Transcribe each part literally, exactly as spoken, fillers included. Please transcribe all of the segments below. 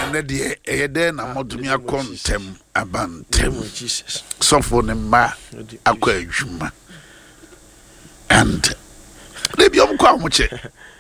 ene de eyede na modumi akontem abantem sofo ne ma akwa adwuma and they be am kwa mo che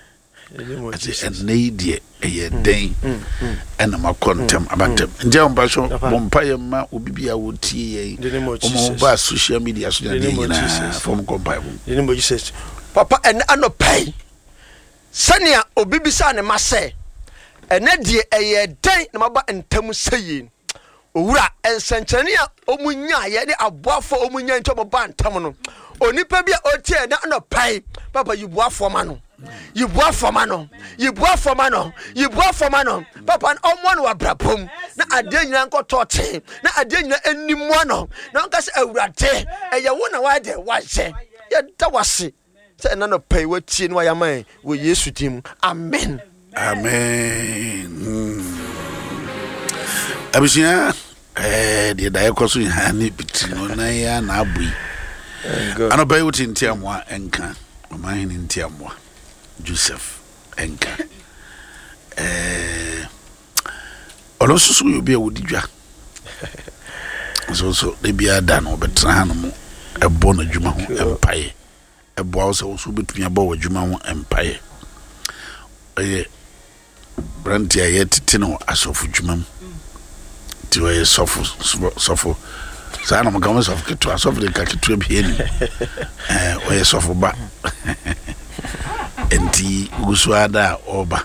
ene de eyeden ena makontem abantem nje on ba so bompa ye ma obibia wotie ye o ba social media so de nyina from compile ni mo Jesus papa ene anopai sania obibisa ne ma se ene de eyeden na maba entam seyin owura ensenchane a omunya ye ne aboafo omunya nto maba ntam no onipa bia otie na anopai papa yibuafo ma no yibuafo ma no yibuafo ma no yibuafo ma no papa omo no wabrapom na ade nyina nkotote na ade nyina animu no na nka se awurade eye wo na wa de wa je ye da wase se na no pai watie no yaman wo Yesu dim amen amen abisia eh de da yekoso ya ni bitino na ya na abui ano bai wuti ntiamwa enka oman ni ntiamwa Joseph enka eh olo susu yo bia wodi dwa so so de bia da no betra hanu mu ebo na dwuma ho empaye ebo awo so so betumi aba wa dwuma ho empaye eh branti aye tete no asofu dwuma mu ti wa sofu sofu sa na mo ga mo sofu keto asofu de ka keto bi eni eh o ye sofu ba enti ugusuada oba.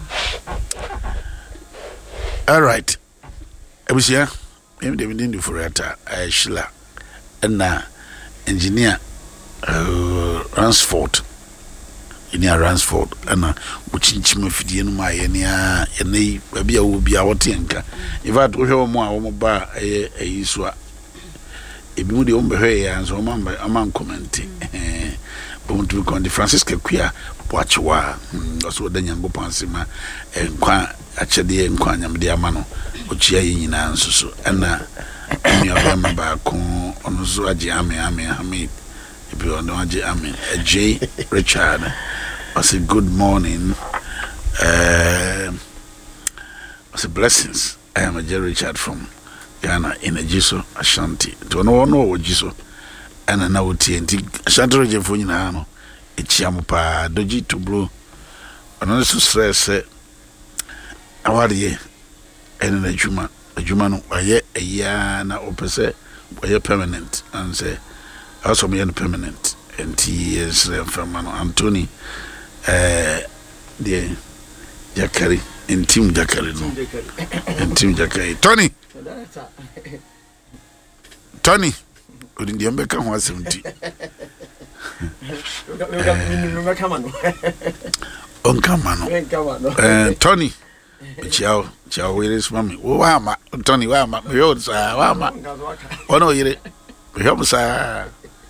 All right. Ebusia, em de bindin du furata Shila na engineer uh, Ransford. Inia Ransford na uchinchima fidie no ma ye ne a ye nei ba bia wo bia wote enka. In fact, wo hwe mo a wo ba eh ayiso a ebi mu de wo behwe ya nso mo amba aman comment eh bo to ko de Francisca Kwia Boachiwa also da nyango pansima enkwa achede enkwa nyamde amano ochia yinyina nsusu na mi obema ba ko ono so agi ame ame ame ebi ono agi ame J Richard I say good morning uh I say blessings I am a J Richard from Ghana in Ejiso Ashanti to no no Ojiso ana na wotie enti Ashanti roje fo nyina no echiam pa doji to bro ono so stress awariye ene na juma juma no aye eya na opese aye permanent and say also me permanent enti yes from Anthony eh de Jakari in team Jakari no in team Jakari Tony Tony odi ndi ambeka ho asemti on kamano eh Tony ciao ciao where is mommy wa ma Tony wa ma yo sa wa ma ono yire yo sa